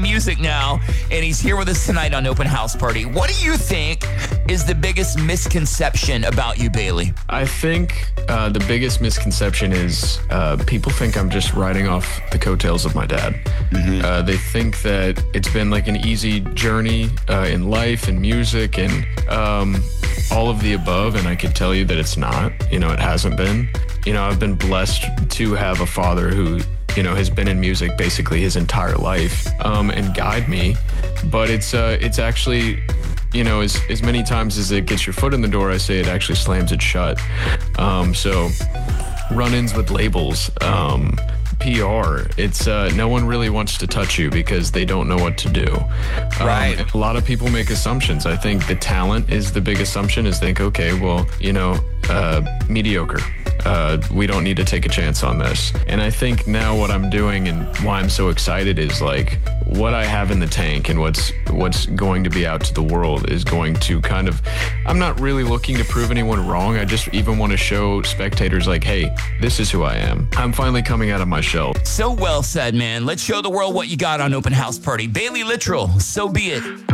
music now, and he's here with us tonight on Open House Party. What do you think is the biggest misconception about you, Bailey? I think the biggest misconception is people think I'm just riding off the coattails of my dad. They think that it's been like an easy journey in life and music and all of the above, and I could tell you that it's not. You know, it hasn't been. You know, I've been blessed to have a father who, you know, has been in music basically his entire life and guide me. But it's actually, you know, as many times as it gets your foot in the door, I say it actually slams it shut. So run-ins with labels, PR, it's no one really wants to touch you because they don't know what to do. Right. A lot of people make assumptions. I think the talent is the big assumption, is think, okay, well, you know, mediocre. We don't need to take a chance on this. And I think now what I'm doing and why I'm so excited is like what I have in the tank and what's going to be out to the world is going to kind of, I'm not really looking to prove anyone wrong. I just even want to show spectators like, hey, this is who I am. I'm finally coming out of my shell. So well said, man. Let's show the world what you got on Open House Party. Bailey Littrell, so be it.